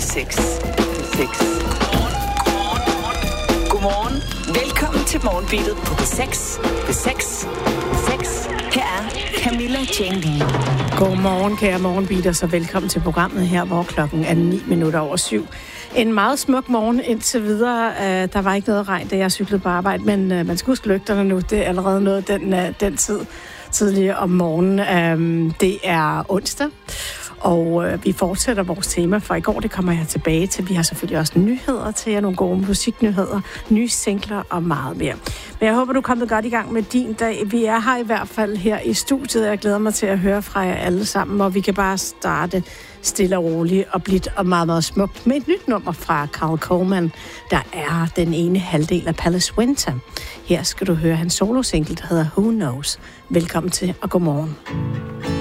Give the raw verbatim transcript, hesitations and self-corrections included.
seks. seks. Godmorgen. Velkommen til Morgenbeatet på P seks. P seks. P seks. Her er Camilla Jane Lea. Godmorgen, kære morgenbeater, så velkommen til programmet her, hvor klokken er ni minutter over syv. En meget smuk morgen indtil videre. Uh, der var ikke noget regn, da jeg cyklede på arbejde, men uh, man skal huske lygterne nu. Det er allerede noget den, uh, den tid tidligere om morgenen. Uh, det er onsdag, og uh, vi fortsætter vores tema, for i går det kommer jeg tilbage til. Vi har selvfølgelig også nyheder til jer, nogle gode musiknyheder, nye singler og meget mere. Men jeg håber, du er kommet godt i gang med din dag. Vi er her i hvert fald her i studiet. Jeg glæder mig til at høre fra jer alle sammen, og vi kan bare starte stille og roligt og blidt og meget, meget smukt med et nyt nummer fra Carl Coleman, der er den ene halvdel af Palace Winter. Her skal du høre hans solo-single, der hedder Who Knows. Velkommen til, og godmorgen.